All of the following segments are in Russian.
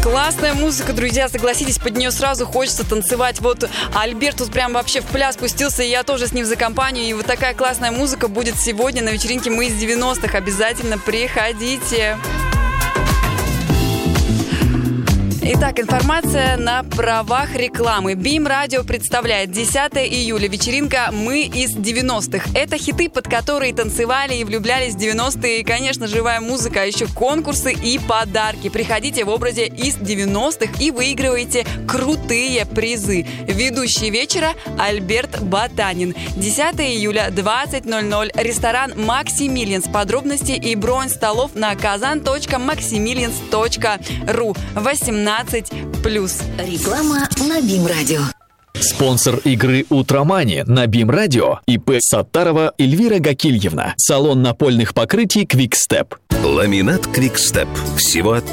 Классная музыка, друзья, согласитесь, под нее сразу хочется танцевать. Вот Альберт тут прям вообще в пляс пустился, и я тоже с ним за компанию. И вот такая классная музыка будет сегодня на вечеринке «Мы из 90-х». Обязательно приходите. Итак, информация на правах рекламы. БИМ Радио представляет 10 июля. Вечеринка «Мы из 90-х». Это хиты, под которые танцевали и влюблялись в 90-е. И, конечно, живая музыка, а еще конкурсы и подарки. Приходите в образе из 90-х и выигрывайте крутые призы. Ведущий вечера Альберт Батанин. 10 июля, 20:00. Ресторан «Максимилианс». Подробности и бронь столов на kazan.maximilians.ru. 18+. Реклама на БИМ Радио. Спонсор игры «Утромани» на БИМ Радио ИП Саттарова Эльвира Гакильевна. Салон напольных покрытий «Квикстеп». Ламинат «Квикстеп». Всего от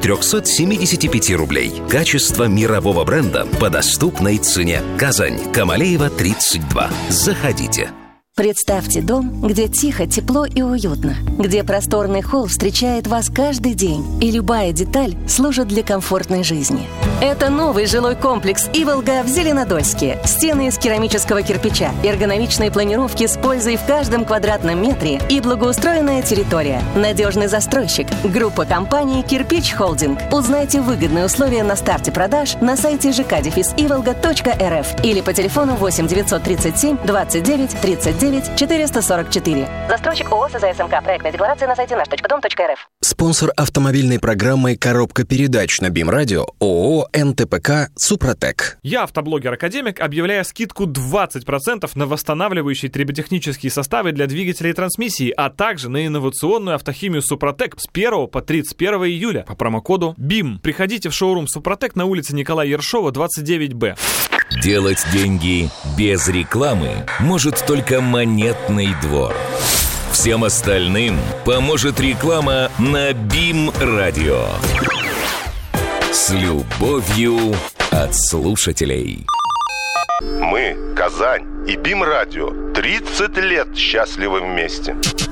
1375 рублей. Качество мирового бренда по доступной цене. Казань, Камалеева, 32. Заходите. Представьте дом, где тихо, тепло и уютно, где просторный холл встречает вас каждый день, и любая деталь служит для комфортной жизни. Это новый жилой комплекс «Иволга» в Зеленодольске. Стены из керамического кирпича, эргономичные планировки с пользой в каждом квадратном метре и благоустроенная территория. Надежный застройщик. Группа компаний «Кирпич Холдинг». Узнайте выгодные условия на старте продаж на сайте jkdefisivolga.rf или по телефону 8 937 29 39 444. Застройщик ООО СЗСМК. Проектная декларация на сайте наш.дом.рф. Спонсор автомобильной программы «Коробка передач» на БИМ Радио ООО НТПК «Супротек». Я, автоблогер-академик, объявляю скидку 20% на восстанавливающие триботехнические составы для двигателей и трансмиссии, а также на инновационную автохимию «Супротек» с 1 по 31 июля по промокоду БИМ. Приходите в шоурум «Супротек» на улице Николая Ершова, 29Б. Делать деньги без рекламы может только Монетный двор. Всем остальным поможет реклама на БИМ Радио. С любовью от слушателей. Мы, Казань и БИМ Радио, 30 лет счастливы вместе.